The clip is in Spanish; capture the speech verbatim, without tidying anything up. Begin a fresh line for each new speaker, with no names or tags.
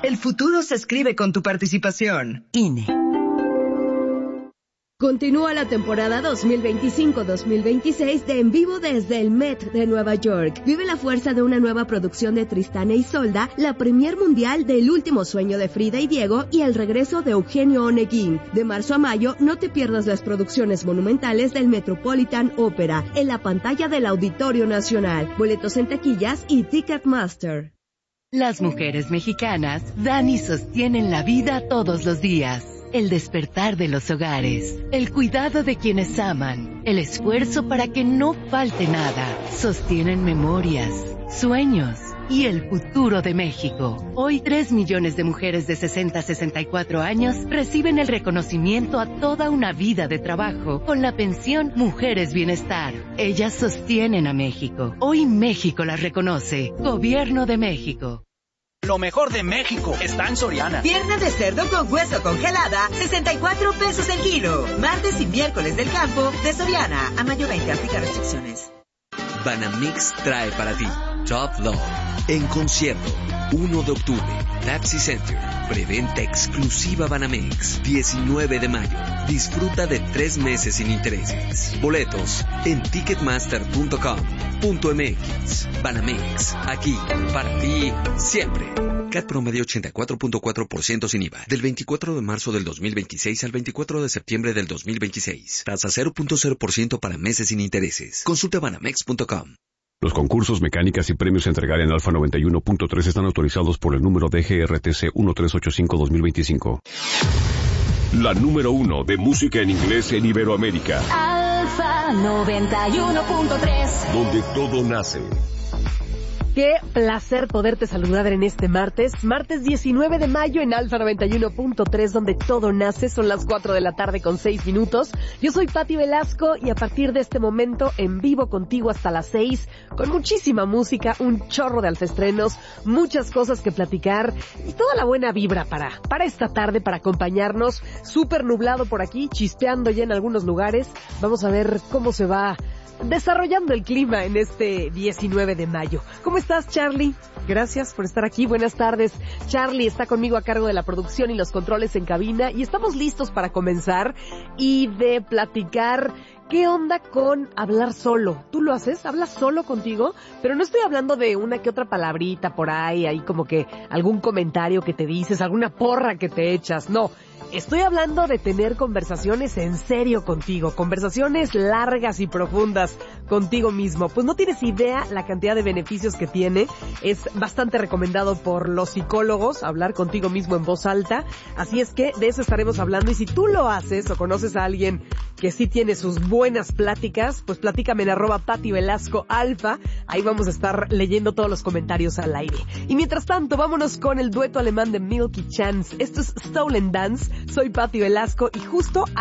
El futuro se escribe con tu participación.
I N E.
Continúa la temporada dos mil veinticinco dos mil veintiséis de En Vivo desde el Met de Nueva York. Vive la fuerza de una nueva producción de Tristán e Isolda, la premier mundial de El último sueño de Frida y Diego y el regreso de Eugenio Oneguín. De marzo a mayo, no te pierdas las producciones monumentales del Metropolitan Opera en la pantalla del Auditorio Nacional. Boletos en taquillas y Ticketmaster.
Las mujeres mexicanas dan y sostienen la vida todos los días. El despertar de los hogares, el cuidado de quienes aman, el esfuerzo para que no falte nada, sostienen memorias, sueños y el futuro de México. Hoy, tres millones de mujeres de sesenta a sesenta y cuatro años reciben el reconocimiento a toda una vida de trabajo con la pensión Mujeres Bienestar. Ellas sostienen a México. Hoy México las reconoce. Gobierno de México.
Lo mejor de México está en Soriana.
Pierna de cerdo con hueso congelada, sesenta y cuatro pesos el kilo. Martes y miércoles del campo de Soriana. A mayo veinte, aplica restricciones.
Banamix trae para ti Top Love en concierto. uno de octubre, Pepsi Center. Preventa exclusiva Banamex. diecinueve de mayo. Disfruta de tres meses sin intereses. Boletos en ticketmaster punto com punto m x. Banamex, aquí, para ti, siempre. C A T promedio ochenta y cuatro punto cuatro por ciento sin I V A. Del veinticuatro de marzo del dos mil veintiséis al veinticuatro de septiembre del dos mil veintiséis. Tasa cero punto cero por ciento para meses sin intereses. Consulta banamex punto com.
Los concursos, mecánicas y premios a entregar en Alfa noventa y uno punto tres están autorizados por el número D G R T C trece ochenta y cinco dos mil veinticinco. La número uno de música en inglés en Iberoamérica.
Alfa noventa y uno punto tres.
Donde todo nace.
Qué placer poderte saludar en este martes, martes diecinueve de mayo en Alfa noventa y uno punto tres, donde todo nace. Son las cuatro de la tarde con seis minutos. Yo soy Pati Velasco y a partir de este momento en vivo contigo hasta las seis, con muchísima música, un chorro de alfestrenos, muchas cosas que platicar y toda la buena vibra para, para esta tarde, para acompañarnos. Súper nublado por aquí, chispeando ya en algunos lugares. Vamos a ver cómo se va desarrollando el clima en este diecinueve de mayo. ¿Cómo estás, Charlie? Gracias por estar aquí. Buenas tardes. Charlie está conmigo a cargo de la producción y los controles en cabina y estamos listos para comenzar y de platicar. ¿Qué onda con hablar solo? ¿Tú lo haces? ¿Hablas solo contigo? Pero no estoy hablando de una que otra palabrita por ahí, ahí como que algún comentario que te dices, alguna porra que te echas. No. Estoy hablando de tener conversaciones en serio contigo, conversaciones largas y profundas contigo mismo. Pues no tienes idea la cantidad de beneficios que tiene. Es bastante recomendado por los psicólogos hablar contigo mismo en voz alta. Así es que de eso estaremos hablando. Y si tú lo haces o conoces a alguien que sí tiene sus buenas pláticas, pues platícame en arroba Pati Velasco Alfa. Ahí vamos a estar leyendo todos los comentarios al aire. Y mientras tanto, vámonos con el dueto alemán de Milky Chance. Esto es Stolen Dance. Soy Pati Velasco y justo